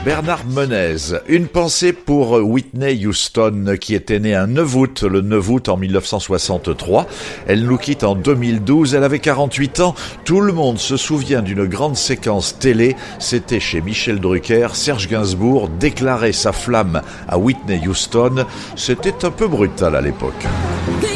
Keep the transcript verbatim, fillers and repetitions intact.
Bernard Menez, une pensée pour Whitney Houston qui était née un neuf août, le neuf août en mille neuf cent soixante-trois. Elle nous quitte en deux mille douze, elle avait quarante-huit ans. Tout le monde se souvient d'une grande séquence télé, c'était chez Michel Drucker. Serge Gainsbourg déclarait sa flamme à Whitney Houston. C'était un peu brutal à l'époque.